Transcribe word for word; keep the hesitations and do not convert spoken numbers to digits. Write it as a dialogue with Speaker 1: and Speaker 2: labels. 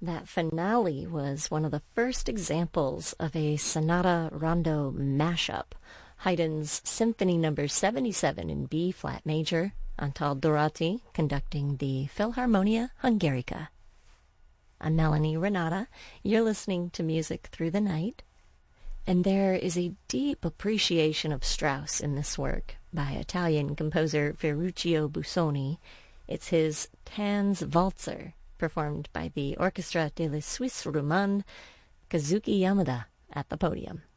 Speaker 1: That finale was one of the first examples of a sonata rondo mashup. Haydn's Symphony Number seventy-seven in B-flat major, Antal Dorati conducting the Philharmonia Hungarica. I'm Melanie Renata. You're listening to Music Through the Night. And there is a deep appreciation of Strauss in this work by Italian composer Ferruccio Busoni. It's his Tanz Walzer, performed by the Orchestra de la Suisse Romande, Kazuki Yamada at the podium.